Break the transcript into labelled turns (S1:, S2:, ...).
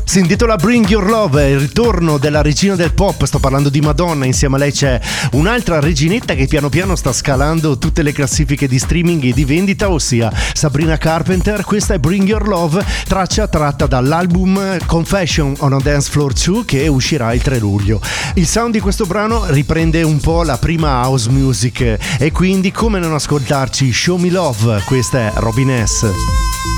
S1: Si intitola Bring Your Love, il ritorno della regina del pop. Sto parlando di Madonna. Insieme a lei c'è un'altra reginetta che piano piano sta scalando tutte le classifiche di streaming e di vendita, ossia Sabrina Carpenter. Questa è Bring Your Love, traccia tratta dall'album Confession on a Dance Floor 2 che uscirà il 3 luglio. Il sound di questo brano riprende un po' la prima house music e quindi come non ascoltarci Show Me Love. Questa è Robin S.